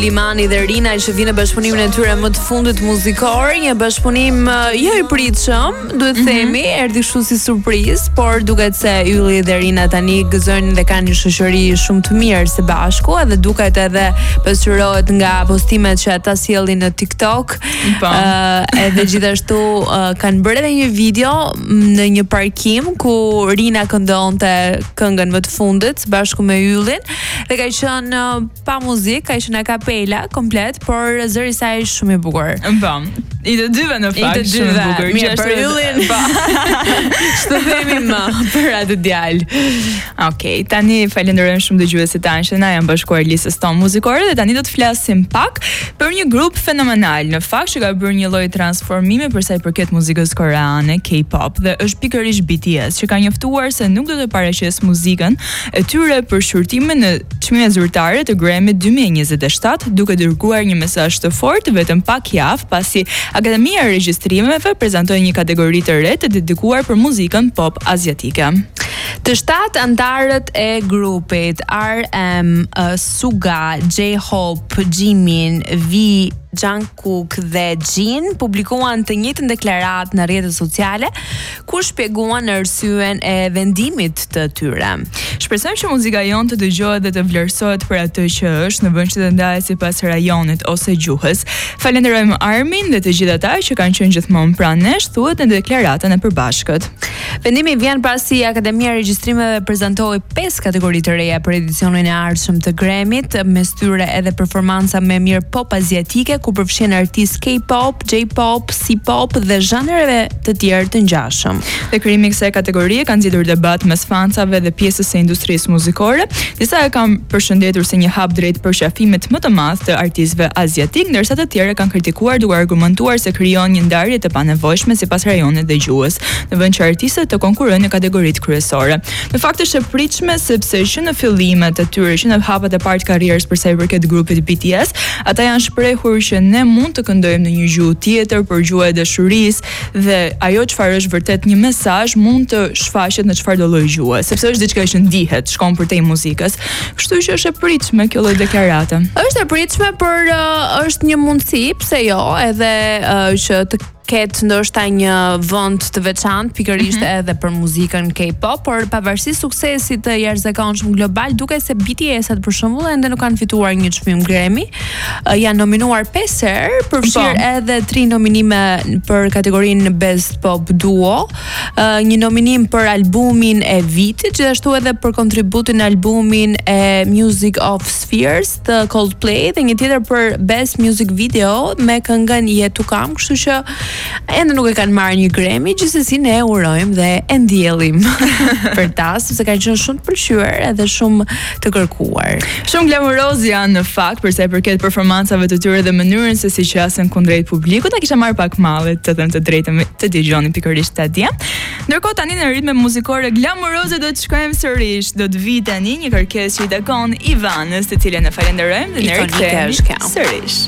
Limani dhe Rina që vinë në bashkëpunimin e tyre më të fundit muzikor, një bashkëpunim jo i pritshëm, duhet themi, erdhi kështu si surprizë, por duket se Ylli dhe Rina tani gëzojnë dhe kanë një shoqëri shumë të mirë së bashku, edhe duket edhe pasqyrohet nga postimet që ata sjellin në TikTok. Edhe gjithashtu kanë bërë edhe një video në një parkim ku Rina këndonte këngën më të fundit bashku me Yllin dhe ka qenë pa muzikë, ka qenë a cappella komplet, por zëri i saj shumë i bukur. I të dyve në fakt shumë i bukur. Mirë, për Yllin, ç'të themi më për atë djalë. Okej, tani falenderojmë shumë dëgjuesit tanë që na janë bashkuar listës tonë muzikore dhe tani do të flasim pak për një grup fenomenal, në fakt që ka bërë një lloj transformimi për sa i përket muzikës koreane, K-pop, dhe është pikërisht BTS, që ka njoftuar se nuk do të paraqes muzikën e tyre për shurtimin në çmimet zyrtare të Grammy 2027, duke dërguar një mesazh të fortë vetëm pak javë pasi Akademia e Regjistrimeve prezantoi një kategori të re të dedikuar për muzikën pop aziatike. Të 7 antarët e grupit RM, Suga, J-Hope, Jimin, V, Jungkook dhe Jin publikuan të njëjtën deklaratë në rrjetet sociale ku shpjeguan arsyen e vendimit të tyre. Shpresojmë që muzika jonë të dëgjohet dhe të vlerësohet për atë që është, në vend që të ndahet sipas rajonit ose gjuhës. Falenderojmë Armin dhe të gjithë ata që kanë qenë gjithmonë pranë nesh, thuhet në deklaratën e përbashkët. Vendimi vjen pasi Akademia e Regjistrimeve prezantoi 5 kategori të reja për edicionin e ardhshëm të Grammy-t, mes tyre edhe performanca me mirë pop aziatike, ku përfshin artistë K-pop, J-pop, C-pop dhe zhanreve të tjerë të ngjashëm. Dhe krijimi i kësaj kategorie ka nxjerrur debat mes fansave dhe pjesës së industrisë muzikore. Disa e kanë përshëndetur si një hap drejt përqafimit më të madh të artistëve aziatik, ndërsa të tjerë kanë kritikuar duke argumentuar se krijon një ndarje të panevojshme sipas rajonit dhe gjuhës, në vend që artistët të konkurrojnë në kategoritë kryesore. Në fakt është e pritshme sepse që në fillimet e tyre, që në hapat e parë të karrierës për sa i përket grupit BTS, ata janë shprehur që ne mund të këndojmë në një gjuhë tjetër për gjuhë e dashurisë dhe ajo çfarë është vërtet një mesazh mund të shfaqet në çfarëdo lloj gjuhë, sepse është diçka që ndihet, shkon përtej muzikës. Kështu që është e pritshme kjo lloj deklarate. Është e pritshme, por është një mundësi, pse jo, edhe që të ketë ndoshta një vend të veçantë pikërisht edhe për muzikën K-pop, por pavarësisht suksesit të jashtëzakonshëm global, duket se BTS-at për shembull ende nuk kanë fituar një çmim Grammy. Janë nominuar 5 herë, përfshir edhe 3 nominime për kategorinë Best Pop Duo, një nominim për albumin e vitit, gjithashtu edhe për kontributin në albumin e Music of Spheres të Coldplay dhe një tjetër për Best Music Video me këngën Yet to Come, kështu që ende nuk e kanë marrë një Grammy, gjithsesi ne urojmë dhe e ndjellim për ta, sepse kanë qenë shumë të pëlqyer edhe shumë të kërkuar. Shumë glamuroz janë në fakt për sa i përket performancave të tyre dhe mënyrën se si qasen kundrejt publikut. Ta kisha marrë pak mallet të them të drejtën të dëgjonin pikërisht atje. Ndërkohë tani në ritme muzikore glamuroze do të shkojmë sërish, do të vi tani një kërkesë që i takon Ivanës, të cilën e falenderojmë dhe ne rikthehemi sërish.